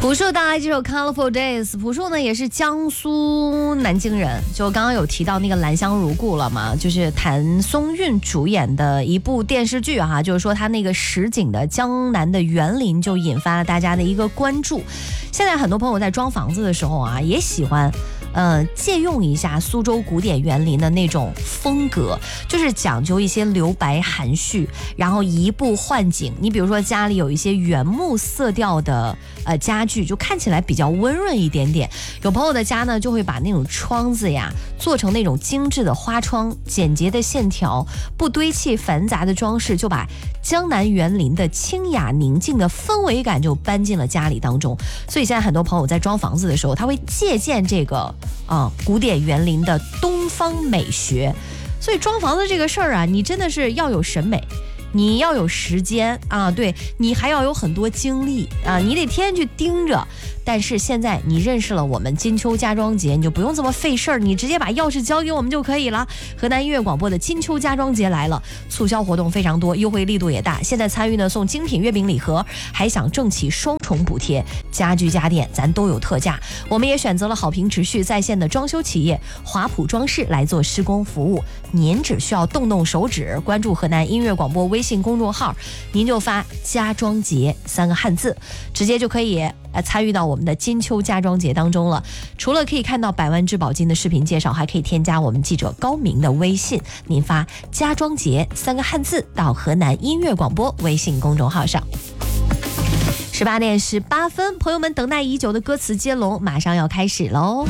朴树带来这首 Colorful Days， 朴树呢也是江苏南京人，就刚刚有提到那个兰香如故了嘛，就是谭松韵主演的一部电视剧哈，就是说他那个实景的江南的园林就引发了大家的一个关注。现在很多朋友在装房子的时候啊，也喜欢借用一下苏州古典园林的那种风格，就是讲究一些留白含蓄，然后移步换景。你比如说家里有一些原木色调的家具，就看起来比较温润一点点。有朋友的家呢，就会把那种窗子呀做成那种精致的花窗，简洁的线条，不堆砌繁杂的装饰，就把江南园林的清雅宁静的氛围感就搬进了家里当中。所以现在很多朋友在装房子的时候，他会借鉴这个古典园林的东方美学。所以装房子这个事儿啊，你真的是要有审美，你要有时间啊，对，你还要有很多精力啊，你得天天去盯着。但是现在你认识了我们金秋家装节，你就不用这么费事儿，你直接把钥匙交给我们就可以了。河南音乐广播的金秋家装节来了，促销活动非常多，优惠力度也大。现在参与呢送精品月饼礼盒，还享政企双重补贴，家居家电咱都有特价。我们也选择了好评持续在线的装修企业华普装饰来做施工服务，您只需要动动手指，关注河南音乐广播微信公众号，您就发家装节3个汉字，直接就可以参与到我们的金秋家装节当中了。除了可以看到百万质保金的视频介绍，还可以添加我们记者高明的微信，您发家装节3个汉字到河南音乐广播微信公众号上。18点18分，朋友们等待已久的歌词接龙马上要开始喽。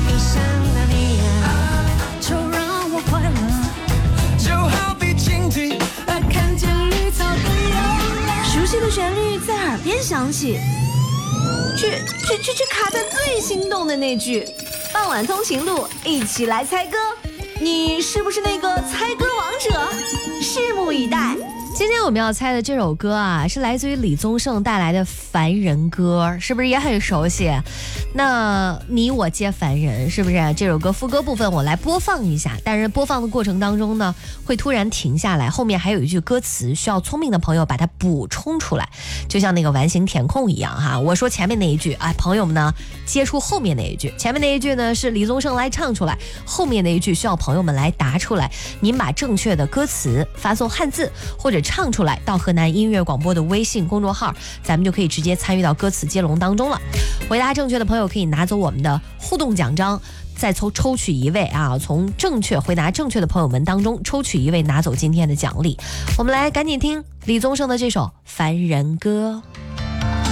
熟悉的旋律在耳边响起，却卡在最心动的那句。傍晚通勤路，一起来猜歌，你是不是那个猜歌王者？拭目以待。 今天我们要猜的这首歌啊，是来自于李宗盛带来的《凡人歌》，是不是也很熟悉？那你我皆凡人，是不是？这首歌副歌部分我来播放一下，但是播放的过程当中呢，会突然停下来，后面还有一句歌词，需要聪明的朋友把它补充出来，就像那个完形填空一样哈。我说前面那一句，朋友们呢接触后面那一句，前面那一句呢是李宗盛来唱出来，后面那一句需要朋友们来答出来。您把正确的歌词发送汉字或者唱出来到河南音乐广播的微信公众号，咱们就可以直接参与到歌词接龙当中了。回答正确的朋友可以拿走我们的互动奖章，再抽取一位啊，从回答正确的朋友们当中抽取一位拿走今天的奖励。我们来赶紧听李宗盛的这首《凡人歌》。